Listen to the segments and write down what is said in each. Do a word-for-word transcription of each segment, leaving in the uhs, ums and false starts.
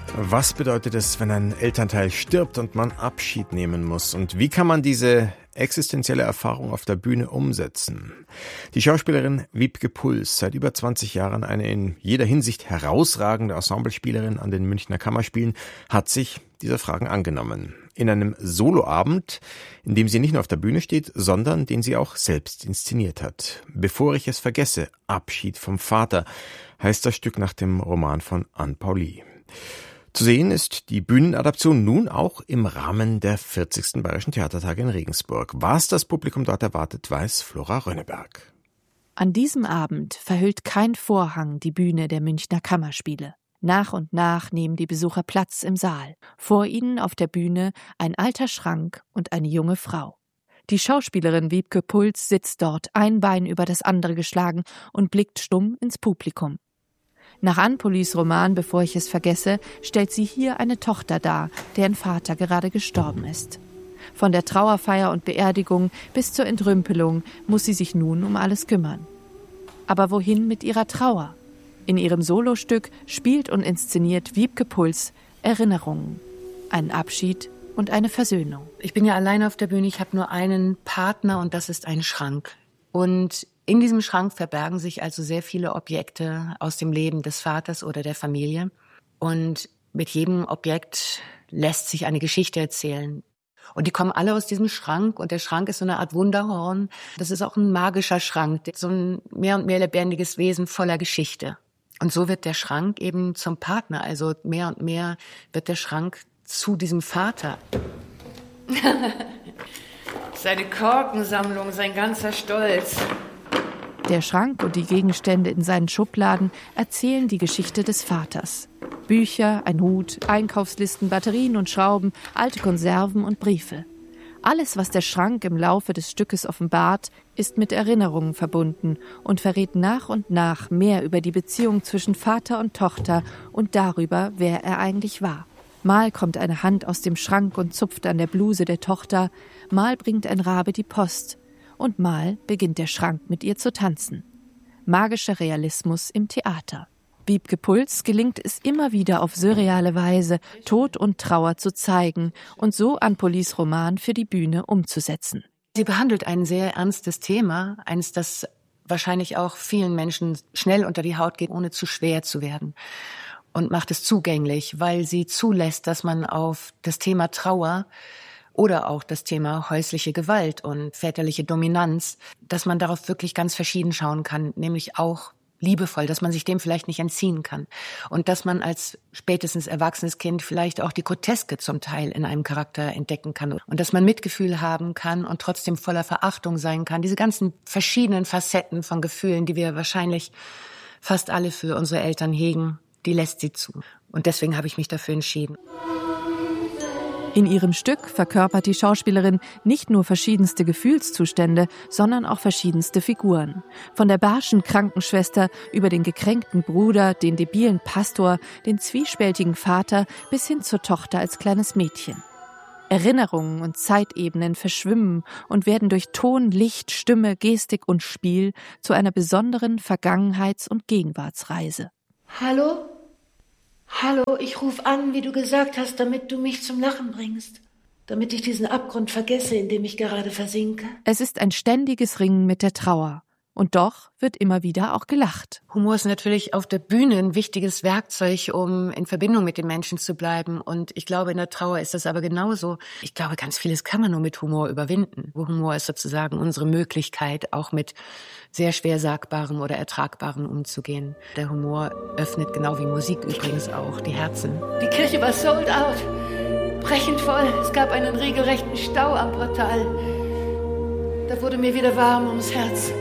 Was bedeutet es, wenn ein Elternteil stirbt und man Abschied nehmen muss? Und wie kann man diese existenzielle Erfahrung auf der Bühne umsetzen? Die Schauspielerin Wiebke Puls, seit über zwanzig Jahren eine in jeder Hinsicht herausragende Ensemblespielerin an den Münchner Kammerspielen, hat sich dieser Fragen angenommen. In einem Soloabend, in dem sie nicht nur auf der Bühne steht, sondern den sie auch selbst inszeniert hat. Bevor ich es vergesse, Abschied vom Vater, heißt das Stück nach dem Roman von Anne Pauli. Zu sehen ist die Bühnenadaption nun auch im Rahmen der vierzigsten Bayerischen Theatertage in Regensburg. Was das Publikum dort erwartet, weiß Flora Rönneberg. An diesem Abend verhüllt kein Vorhang die Bühne der Münchner Kammerspiele. Nach und nach nehmen die Besucher Platz im Saal. Vor ihnen auf der Bühne ein alter Schrank und eine junge Frau. Die Schauspielerin Wiebke Puls sitzt dort, ein Bein über das andere geschlagen und blickt stumm ins Publikum. Nach Anne Paulis Roman Bevor ich es vergesse, stellt sie hier eine Tochter dar, deren Vater gerade gestorben ist. Von der Trauerfeier und Beerdigung bis zur Entrümpelung muss sie sich nun um alles kümmern. Aber wohin mit ihrer Trauer? In ihrem Solostück spielt und inszeniert Wiebke Puls Erinnerungen, einen Abschied und eine Versöhnung. Ich bin ja allein auf der Bühne, ich habe nur einen Partner und das ist ein Schrank. Und in diesem Schrank verbergen sich also sehr viele Objekte aus dem Leben des Vaters oder der Familie. Und mit jedem Objekt lässt sich eine Geschichte erzählen. Und die kommen alle aus diesem Schrank. Und der Schrank ist so eine Art Wunderhorn. Das ist auch ein magischer Schrank, so ein mehr und mehr lebendiges Wesen voller Geschichte. Und so wird der Schrank eben zum Partner. Also mehr und mehr wird der Schrank zu diesem Vater. Seine Korkensammlung, sein ganzer Stolz. Der Schrank und die Gegenstände in seinen Schubladen erzählen die Geschichte des Vaters. Bücher, ein Hut, Einkaufslisten, Batterien und Schrauben, alte Konserven und Briefe. Alles, was der Schrank im Laufe des Stückes offenbart, ist mit Erinnerungen verbunden und verrät nach und nach mehr über die Beziehung zwischen Vater und Tochter und darüber, wer er eigentlich war. Mal kommt eine Hand aus dem Schrank und zupft an der Bluse der Tochter, mal bringt ein Rabe die Post. Und mal beginnt der Schrank mit ihr zu tanzen. Magischer Realismus im Theater. Wiebke Puls gelingt es immer wieder auf surreale Weise, Tod und Trauer zu zeigen und so Anne Paulis Roman für die Bühne umzusetzen. Sie behandelt ein sehr ernstes Thema, eines, das wahrscheinlich auch vielen Menschen schnell unter die Haut geht, ohne zu schwer zu werden. Und macht es zugänglich, weil sie zulässt, dass man auf das Thema Trauer oder auch das Thema häusliche Gewalt und väterliche Dominanz, dass man darauf wirklich ganz verschieden schauen kann, nämlich auch liebevoll, dass man sich dem vielleicht nicht entziehen kann. Und dass man als spätestens erwachsenes Kind vielleicht auch die Groteske zum Teil in einem Charakter entdecken kann. Und dass man Mitgefühl haben kann und trotzdem voller Verachtung sein kann. Diese ganzen verschiedenen Facetten von Gefühlen, die wir wahrscheinlich fast alle für unsere Eltern hegen, die lässt sie zu. Und deswegen habe ich mich dafür entschieden. In ihrem Stück verkörpert die Schauspielerin nicht nur verschiedenste Gefühlszustände, sondern auch verschiedenste Figuren. Von der barschen Krankenschwester über den gekränkten Bruder, den debilen Pastor, den zwiespältigen Vater bis hin zur Tochter als kleines Mädchen. Erinnerungen und Zeitebenen verschwimmen und werden durch Ton, Licht, Stimme, Gestik und Spiel zu einer besonderen Vergangenheits- und Gegenwartsreise. Hallo? Hallo, ich rufe an, wie du gesagt hast, damit du mich zum Lachen bringst. Damit ich diesen Abgrund vergesse, in dem ich gerade versinke. Es ist ein ständiges Ringen mit der Trauer. Und doch wird immer wieder auch gelacht. Humor ist natürlich auf der Bühne ein wichtiges Werkzeug, um in Verbindung mit den Menschen zu bleiben. Und ich glaube, in der Trauer ist das aber genauso. Ich glaube, ganz vieles kann man nur mit Humor überwinden. Humor ist sozusagen unsere Möglichkeit, auch mit sehr schwer Sagbarem oder Ertragbarem umzugehen. Der Humor öffnet, genau wie Musik übrigens auch, die Herzen. Die Kirche war sold out. Brechend voll. Es gab einen regelrechten Stau am Portal. Da wurde mir wieder warm ums Herz.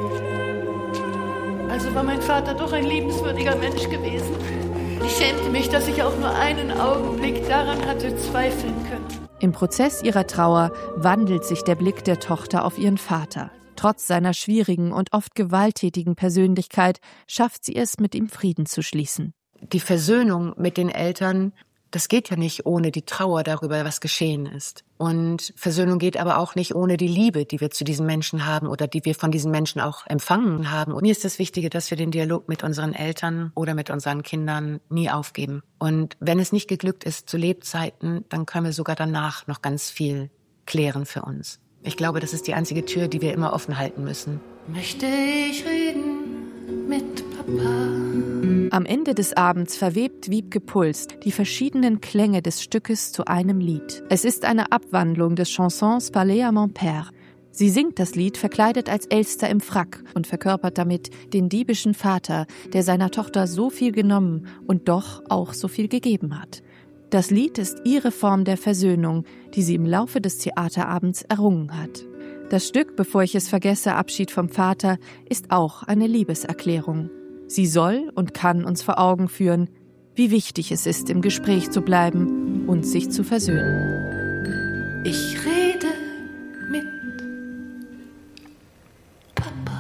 Also war mein Vater doch ein liebenswürdiger Mensch gewesen. Ich schämte mich, dass ich auch nur einen Augenblick daran hatte zweifeln können. Im Prozess ihrer Trauer wandelt sich der Blick der Tochter auf ihren Vater. Trotz seiner schwierigen und oft gewalttätigen Persönlichkeit schafft sie es, mit ihm Frieden zu schließen. Die Versöhnung mit den Eltern, das geht ja nicht ohne die Trauer darüber, was geschehen ist. Und Versöhnung geht aber auch nicht ohne die Liebe, die wir zu diesen Menschen haben oder die wir von diesen Menschen auch empfangen haben. Und mir ist das Wichtige, dass wir den Dialog mit unseren Eltern oder mit unseren Kindern nie aufgeben. Und wenn es nicht geglückt ist zu Lebzeiten, dann können wir sogar danach noch ganz viel klären für uns. Ich glaube, das ist die einzige Tür, die wir immer offen halten müssen. Möchte ich reden mit Papa? Am Ende des Abends verwebt Wiebke Puls die verschiedenen Klänge des Stückes zu einem Lied. Es ist eine Abwandlung des Chansons Parler à mon père. Sie singt das Lied verkleidet als Elster im Frack und verkörpert damit den diebischen Vater, der seiner Tochter so viel genommen und doch auch so viel gegeben hat. Das Lied ist ihre Form der Versöhnung, die sie im Laufe des Theaterabends errungen hat. Das Stück Bevor ich es vergesse, Abschied vom Vater, ist auch eine Liebeserklärung. Sie soll und kann uns vor Augen führen, wie wichtig es ist, im Gespräch zu bleiben und sich zu versöhnen. Ich rede mit Papa.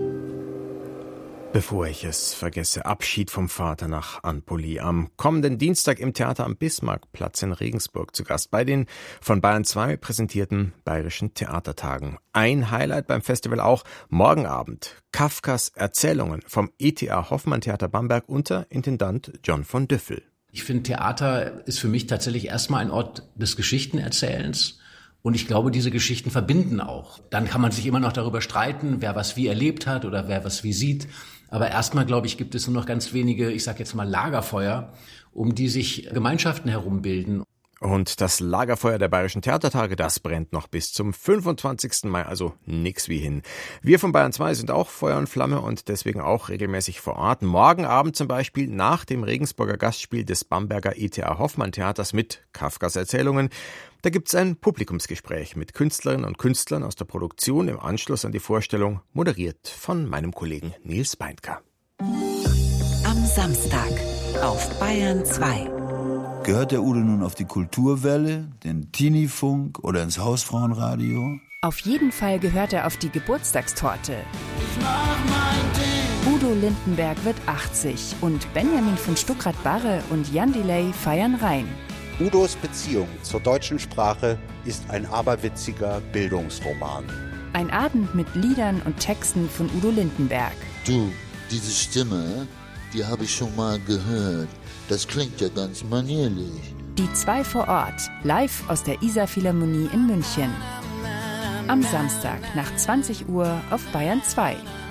Bevor ich es vergesse, Abschied vom Vater nach Ann Pully. Am kommenden Dienstag im Theater am Bismarckplatz in Regensburg zu Gast bei den von Bayern zwei präsentierten Bayerischen Theatertagen. Ein Highlight beim Festival auch morgen Abend. Kafkas Erzählungen vom E T A Hoffmann Theater Bamberg unter Intendant John von Düffel. Ich finde, Theater ist für mich tatsächlich erstmal ein Ort des Geschichtenerzählens. Und ich glaube, diese Geschichten verbinden auch. Dann kann man sich immer noch darüber streiten, wer was wie erlebt hat oder wer was wie sieht. Aber erstmal, glaube ich, gibt es nur noch ganz wenige, ich sage jetzt mal Lagerfeuer, um die sich Gemeinschaften herumbilden. Und das Lagerfeuer der Bayerischen Theatertage, das brennt noch bis zum fünfundzwanzigsten Mai, also nix wie hin. Wir von Bayern zwei sind auch Feuer und Flamme und deswegen auch regelmäßig vor Ort. Morgen Abend zum Beispiel nach dem Regensburger Gastspiel des Bamberger E T A Hoffmann Theaters mit Kafkas Erzählungen. Da gibt's ein Publikumsgespräch mit Künstlerinnen und Künstlern aus der Produktion im Anschluss an die Vorstellung, moderiert von meinem Kollegen Nils Beindker. Am Samstag auf Bayern zwei. Gehört der Udo nun auf die Kulturwelle, den Teenie-Funk oder ins Hausfrauenradio? Auf jeden Fall gehört er auf die Geburtstagstorte. Udo Lindenberg wird achtzig und Benjamin von Stuckrad-Barre und Jan Delay feiern rein. Udos Beziehung zur deutschen Sprache ist ein aberwitziger Bildungsroman. Ein Abend mit Liedern und Texten von Udo Lindenberg. Du, diese Stimme, die habe ich schon mal gehört. Das klingt ja ganz manierlich. Die zwei vor Ort, live aus der Isar Philharmonie in München. Am Samstag nach zwanzig Uhr auf Bayern zwei.